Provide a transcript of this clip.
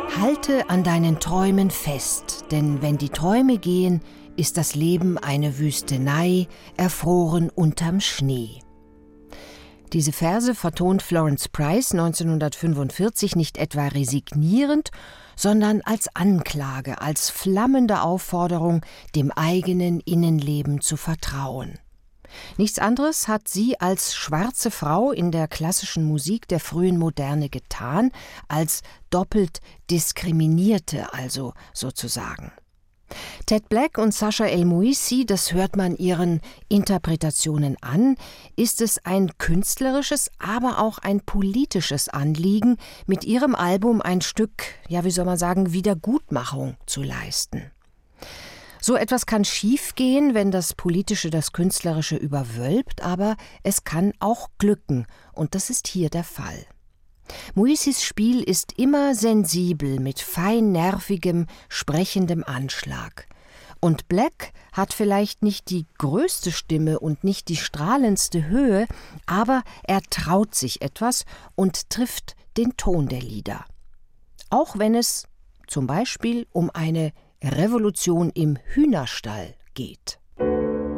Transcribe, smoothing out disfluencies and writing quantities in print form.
Halte an deinen Träumen fest, denn wenn die Träume gehen, ist das Leben eine Wüstenei, erfroren unterm Schnee. Diese Verse vertont Florence Price 1945 nicht etwa resignierend, sondern als Anklage, als flammende Aufforderung, dem eigenen Innenleben zu vertrauen. Nichts anderes hat sie als schwarze Frau in der klassischen Musik der frühen Moderne getan, als doppelt Diskriminierte also sozusagen. Ted Black und Sascha El-Mouissi, das hört man ihren Interpretationen an, ist es ein künstlerisches, aber auch ein politisches Anliegen, mit ihrem Album ein Stück, Wiedergutmachung zu leisten. So etwas kann schiefgehen, wenn das Politische das Künstlerische überwölbt, aber es kann auch glücken, und das ist hier der Fall. Mouissis Spiel ist immer sensibel, mit feinnervigem, sprechendem Anschlag. Und Black hat vielleicht nicht die größte Stimme und nicht die strahlendste Höhe, aber er traut sich etwas und trifft den Ton der Lieder. Auch wenn es zum Beispiel um eine Revolution im Hühnerstall geht.